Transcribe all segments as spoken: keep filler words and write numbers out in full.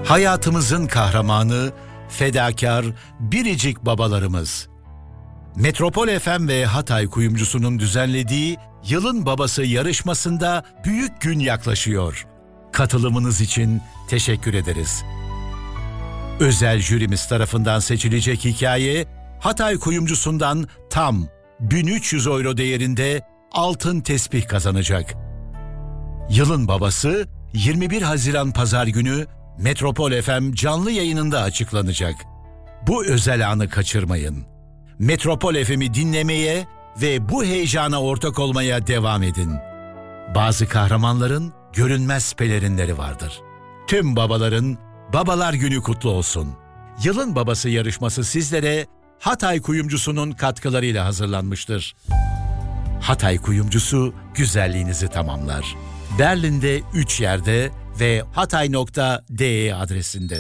Hayatımızın kahramanı, fedakar, biricik babalarımız. Metropol F M ve Hatay Kuyumcusu'nun düzenlediği Yılın Babası yarışmasında büyük gün yaklaşıyor. Katılımınız için teşekkür ederiz. Özel jürimiz tarafından seçilecek hikaye, Hatay Kuyumcusu'ndan tam bin üç yüz euro değerinde altın tespih kazanacak. Yılın Babası yirmi bir Haziran Pazar günü Metropol F M canlı yayınında açıklanacak. Bu özel anı kaçırmayın. Metropol F M'i dinlemeye ve bu heyecana ortak olmaya devam edin. Bazı kahramanların görünmez pelerinleri vardır. Tüm babaların Babalar Günü kutlu olsun. Yılın Babası yarışması sizlere Hatay Kuyumcusu'nun katkılarıyla hazırlanmıştır. Hatay Kuyumcusu güzelliğinizi tamamlar. Berlin'de üç yerde ve hatay nokta de adresinde.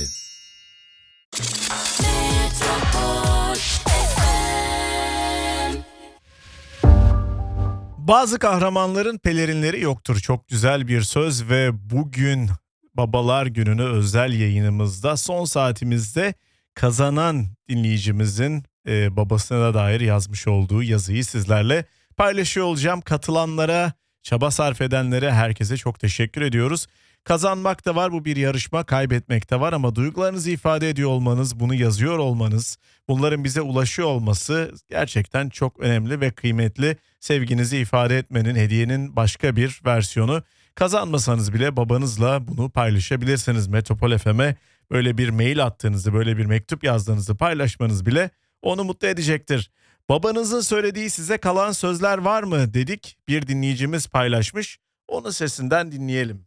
Bazı kahramanların pelerinleri yoktur. Çok güzel bir söz ve bugün Babalar Günü'nü özel yayınımızda son saatimizde kazanan dinleyicimizin e, babasına dair yazmış olduğu yazıyı sizlerle paylaşıyor olacağım. Katılanlara, çaba sarf edenlere, herkese çok teşekkür ediyoruz. Kazanmak da var, bu bir yarışma, kaybetmek de var ama duygularınızı ifade ediyor olmanız, bunu yazıyor olmanız, bunların bize ulaşıyor olması gerçekten çok önemli ve kıymetli. Sevginizi ifade etmenin, hediyenin başka bir versiyonu. Kazanmasanız bile babanızla bunu paylaşabilirsiniz. Metropol F M'e böyle bir mail attığınızı, böyle bir mektup yazdığınızı paylaşmanız bile onu mutlu edecektir. Babanızın söylediği size kalan sözler var mı dedik. Bir dinleyicimiz paylaşmış. Onun sesinden dinleyelim.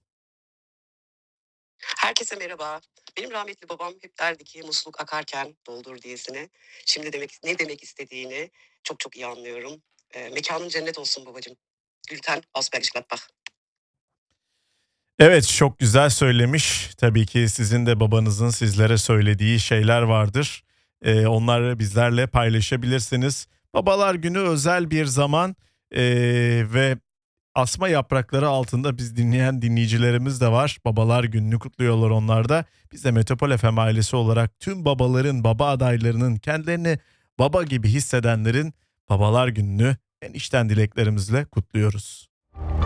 Herkese merhaba. Benim rahmetli babam hep derdi ki musluk akarken doldur diyesine. Şimdi demek ne demek istediğini çok çok iyi anlıyorum. E, mekanın cennet olsun babacığım. Gülten Asperglattbach. Evet, çok güzel söylemiş. Tabii ki sizin de babanızın sizlere söylediği şeyler vardır. Ee, onları bizlerle paylaşabilirsiniz. Babalar Günü özel bir zaman ee, ve asma yaprakları altında biz dinleyen dinleyicilerimiz de var. Babalar Günü'nü kutluyorlar onlar da. Biz de Metropol F M ailesi olarak tüm babaların, baba adaylarının, kendilerini baba gibi hissedenlerin Babalar Günü'nü en içten dileklerimizle kutluyoruz.